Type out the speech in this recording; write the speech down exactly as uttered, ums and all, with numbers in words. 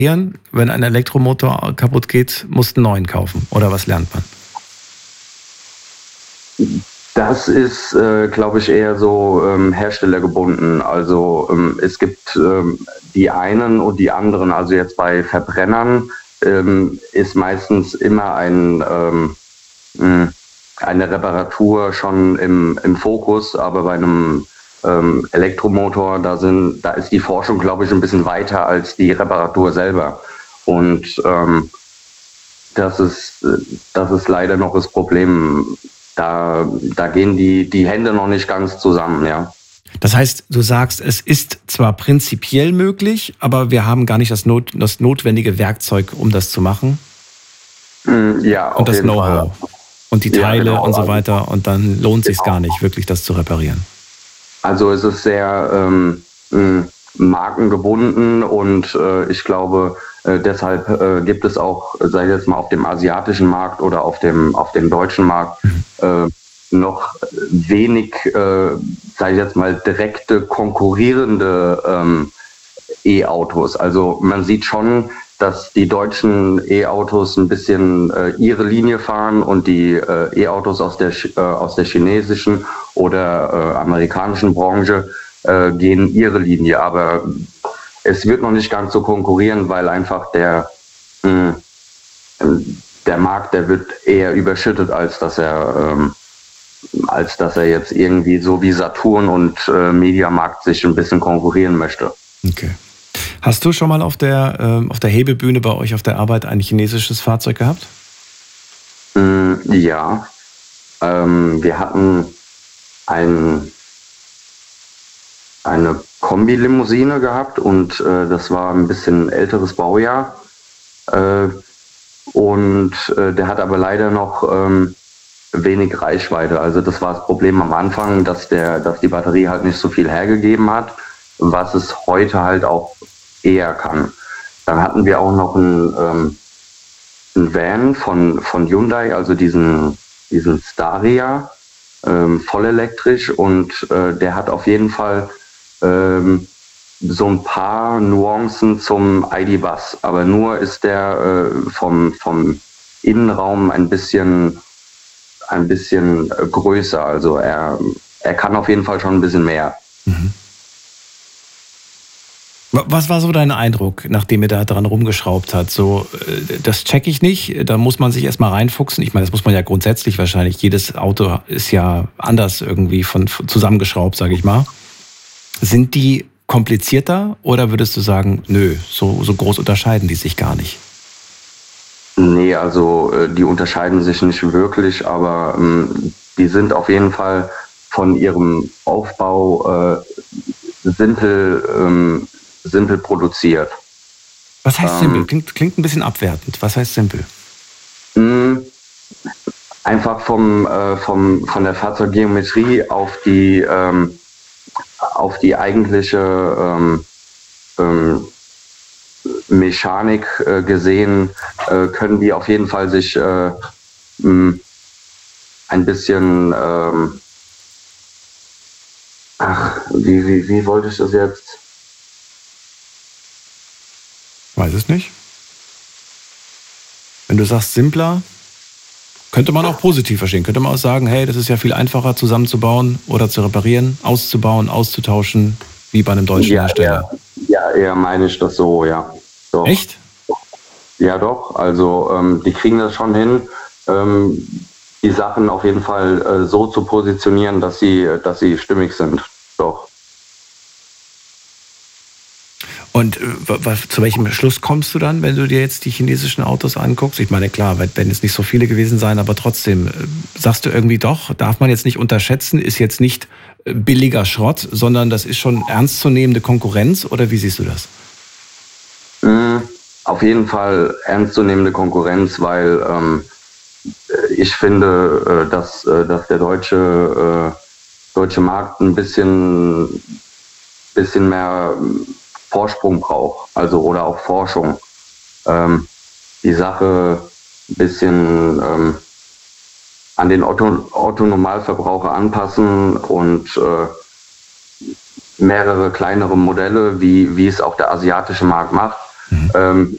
Wenn ein Elektromotor kaputt geht, musst du einen neuen kaufen. Oder was lernt man? Das ist, äh, glaube ich, eher so ähm, herstellergebunden. Also ähm, es gibt ähm, die einen und die anderen. Also jetzt bei Verbrennern ähm, ist meistens immer ein, ähm, mh, eine Reparatur schon im, im Fokus, aber bei einem ähm, Elektromotor, da sind, da ist die Forschung, glaube ich, ein bisschen weiter als die Reparatur selber. Und ähm, das ist, das ist leider noch das Problem. Da, da gehen die, die Hände noch nicht ganz zusammen, ja. Das heißt, du sagst, es ist zwar prinzipiell möglich, aber wir haben gar nicht das, Not, das notwendige Werkzeug, um das zu machen. Ja, und das Know-how und die Teile ja, genau. und so weiter. Und dann lohnt es sich genau. gar nicht, wirklich das zu reparieren. Also es ist sehr ähm, markengebunden und äh, ich glaube, äh, deshalb äh, gibt es auch, sei es jetzt mal auf dem asiatischen Markt oder auf dem, auf dem deutschen Markt, mhm. äh, noch wenig, äh, sei ich jetzt mal, direkte konkurrierende ähm, E-Autos. Also man sieht schon, dass die deutschen E-Autos ein bisschen äh, ihre Linie fahren und die äh, E-Autos aus der äh, aus der chinesischen oder äh, amerikanischen Branche äh, gehen ihre Linie. Aber es wird noch nicht ganz so konkurrieren, weil einfach der mh, der Markt, der wird eher überschüttet, als dass er ähm, als dass er jetzt irgendwie so wie Saturn und äh, Mediamarkt sich ein bisschen konkurrieren möchte. Okay. Hast du schon mal auf der, ähm, auf der Hebebühne bei euch auf der Arbeit ein chinesisches Fahrzeug gehabt? Mm, ja. Ähm, wir hatten ein, eine Kombi-Limousine gehabt und äh, das war ein bisschen älteres Baujahr. Äh, und äh, der hat aber leider noch ähm, wenig Reichweite. Also das war das Problem am Anfang, dass der, dass die Batterie halt nicht so viel hergegeben hat, was es heute halt auch eher kann. Dann hatten wir auch noch einen, ähm, einen Van von, von Hyundai, also diesen, diesen Staria, ähm, vollelektrisch und äh, der hat auf jeden Fall ähm, so ein paar Nuancen zum I D-Bus, aber nur ist der äh, vom, vom Innenraum ein bisschen ein bisschen größer. Also er, er kann auf jeden Fall schon ein bisschen mehr. Mhm. Was war so dein Eindruck, nachdem ihr da dran rumgeschraubt habt? So, das check ich nicht, da muss man sich erstmal reinfuchsen. Ich meine, das muss man ja grundsätzlich wahrscheinlich. Jedes Auto ist ja anders irgendwie von, von zusammengeschraubt, sage ich mal. Sind die komplizierter oder würdest du sagen, nö, so, so groß unterscheiden die sich gar nicht? Nee, also die unterscheiden sich nicht wirklich, aber ähm, die sind auf jeden Fall von ihrem Aufbau äh, simpel, ähm, simpel produziert. Was heißt ähm, simpel? Klingt, klingt ein bisschen abwertend. Was heißt simpel? Mh, einfach vom, äh, vom, von der Fahrzeuggeometrie auf die, ähm, auf die eigentliche ähm, ähm, Mechanik äh, gesehen, äh, können die auf jeden Fall sich äh, mh, ein bisschen, ähm, ach, wie, wie, wie wollte ich das jetzt? Weiß es nicht. Wenn du sagst simpler, könnte man auch positiv verstehen. Könnte man auch sagen, hey, das ist ja viel einfacher zusammenzubauen oder zu reparieren, auszubauen, auszutauschen, wie bei einem deutschen ja, Hersteller. Ja, ja, eher meine ich das so, ja. Doch. Echt? Ja, doch. Also ähm, die kriegen das schon hin, ähm, die Sachen auf jeden Fall äh, so zu positionieren, dass sie, dass sie stimmig sind. Doch. Und äh, was, zu welchem Schluss kommst du dann, wenn du dir jetzt die chinesischen Autos anguckst? Ich meine, klar, werden jetzt nicht so viele gewesen sein, aber trotzdem, äh, sagst du irgendwie doch, darf man jetzt nicht unterschätzen, ist jetzt nicht äh, billiger Schrott, sondern das ist schon ernstzunehmende Konkurrenz, oder wie siehst du das? Mhm. Auf jeden Fall ernstzunehmende Konkurrenz, weil ähm, ich finde, äh, dass, äh, dass der deutsche, äh, deutsche Markt ein bisschen, bisschen mehr Vorsprung braucht, also oder auch Forschung. Ähm, die Sache ein bisschen ähm, an den Otto, Otto Normalverbraucher anpassen und äh, mehrere kleinere Modelle, wie, wie es auch der asiatische Markt macht, Mhm. Ähm,